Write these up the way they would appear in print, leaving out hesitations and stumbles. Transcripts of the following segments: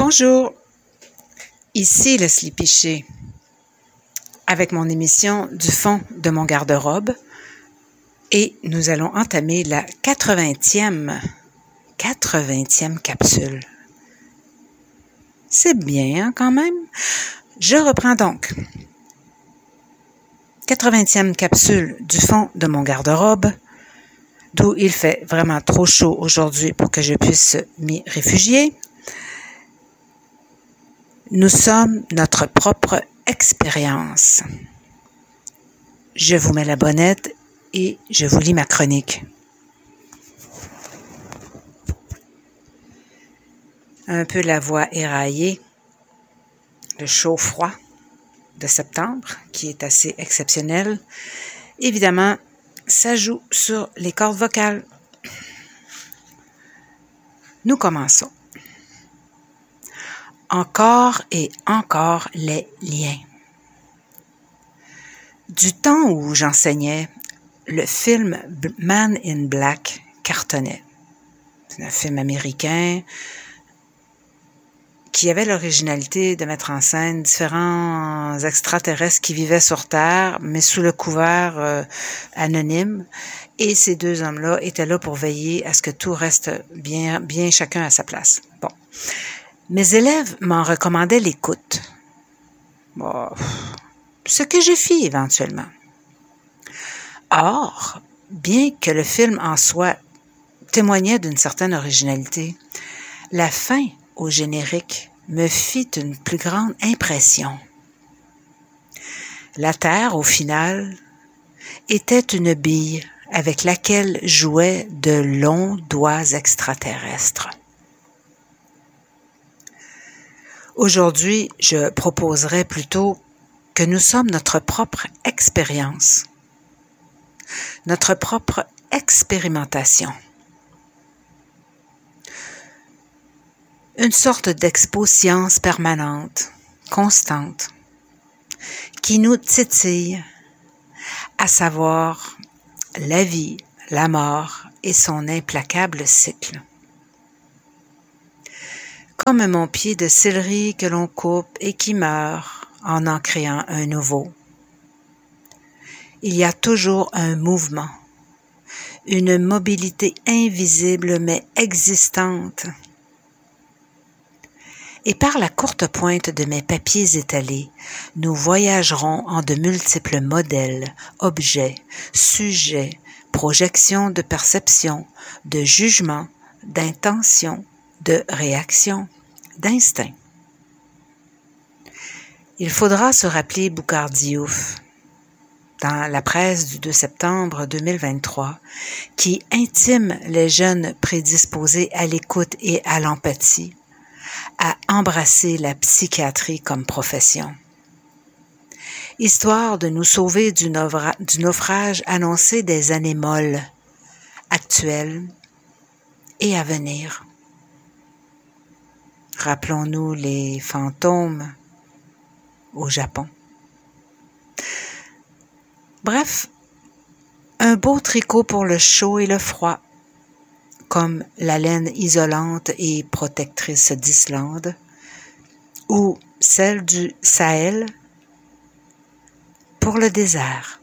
Bonjour, ici le Sleepy Chez, avec mon émission du fond de mon garde-robe, et nous allons entamer la 80e capsule. C'est bien, hein, quand même. Je reprends donc. 80e capsule du fond de mon garde-robe, d'où il fait vraiment trop chaud aujourd'hui pour que je puisse m'y réfugier. Nous sommes notre propre expérience. Je vous mets la bonnette et je vous lis ma chronique. Un peu la voix éraillée, le chaud-froid de septembre, qui est assez exceptionnel. Évidemment, ça joue sur les cordes vocales. Nous commençons. Encore et encore les liens. Du temps où j'enseignais, le film Man in Black cartonnait. C'est un film américain qui avait l'originalité de mettre en scène différents extraterrestres qui vivaient sur Terre, mais sous le couvert anonyme. Et ces deux hommes-là étaient là pour veiller à ce que tout reste bien chacun à sa place. Bon. Mes élèves m'en recommandaient l'écoute. Bon, ce que je fis éventuellement. Or, bien que le film en soi témoignait d'une certaine originalité, la fin au générique me fit une plus grande impression. La Terre, au final, était une bille avec laquelle jouaient de longs doigts extraterrestres. Aujourd'hui, je proposerais plutôt que nous sommes notre propre expérience, notre propre expérimentation. Une sorte d'expo-science permanente, constante, qui nous titille, à savoir la vie, la mort et son implacable cycle. Comme mon pied de céleri que l'on coupe et qui meurt en créant un nouveau. Il y a toujours un mouvement, une mobilité invisible mais existante. Et par la courte pointe de mes papiers étalés, nous voyagerons en de multiples modèles, objets, sujets, projections de perception, de jugement, d'intention, de réaction, d'instinct. Il faudra se rappeler Boukhar Diouf, dans la presse du 2 septembre 2023, qui intime les jeunes prédisposés à l'écoute et à l'empathie, à embrasser la psychiatrie comme profession. Histoire de nous sauver du naufrage annoncé des années molles, actuelles et à venir. Rappelons-nous les fantômes au Japon. Bref, un beau tricot pour le chaud et le froid, comme la laine isolante et protectrice d'Islande, ou celle du Sahel pour le désert.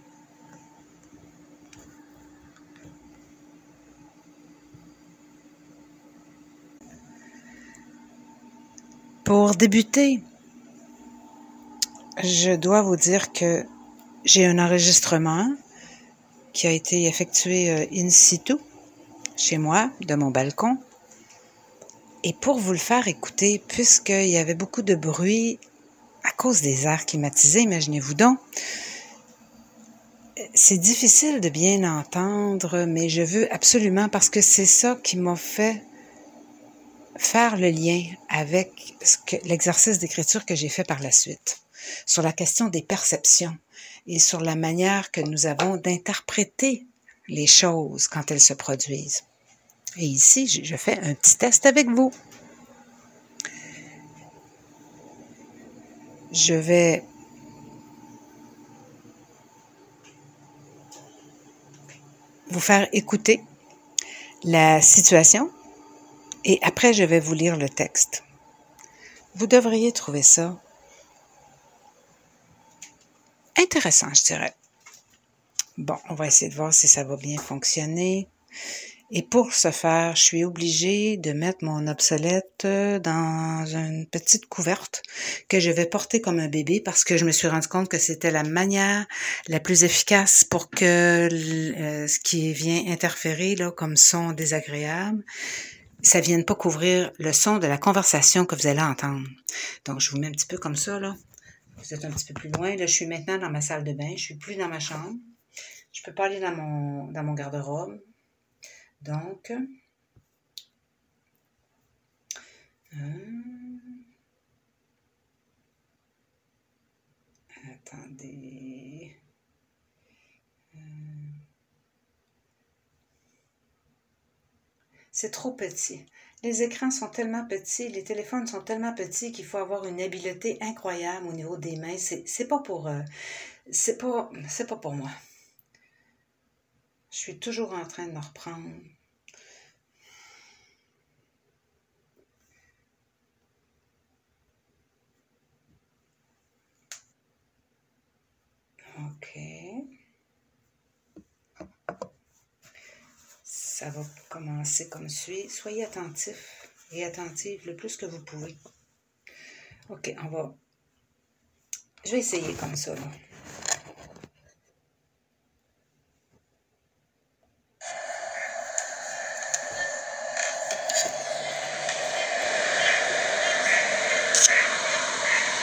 Pour débuter, je dois vous dire que j'ai un enregistrement qui a été effectué in situ, chez moi, de mon balcon. Et pour vous le faire écouter, puisqu'il y avait beaucoup de bruit à cause des airs climatisés, imaginez-vous donc, c'est difficile de bien entendre, mais je veux absolument, parce que c'est ça qui m'a fait faire le lien avec l'exercice d'écriture que j'ai fait par la suite, sur la question des perceptions et sur la manière que nous avons d'interpréter les choses quand elles se produisent. Et ici, je fais un petit test avec vous. Je vais vous faire écouter la situation et après, je vais vous lire le texte. Vous devriez trouver ça intéressant, je dirais. Bon, on va essayer de voir si ça va bien fonctionner. Et pour ce faire, je suis obligée de mettre mon obsolète dans une petite couverte que je vais porter comme un bébé parce que je me suis rendu compte que c'était la manière la plus efficace pour que ce qui vient interférer là, comme son désagréable, ça vienne pas couvrir le son de la conversation que vous allez entendre. Donc, je vous mets un petit peu comme ça, là. Vous êtes un petit peu plus loin. Là, je suis maintenant dans ma salle de bain. Je suis plus dans ma chambre. Je peux pas aller dans mon garde-robe. Donc, attendez. C'est trop petit. Les écrans sont tellement petits, les téléphones sont tellement petits qu'il faut avoir une habileté incroyable au niveau des mains. C'est pas pour c'est pas pour moi. Je suis toujours en train de me reprendre. OK. Ça va commencer comme suit. Soyez attentifs et attentive le plus que vous pouvez. OK, je vais essayer comme ça, là.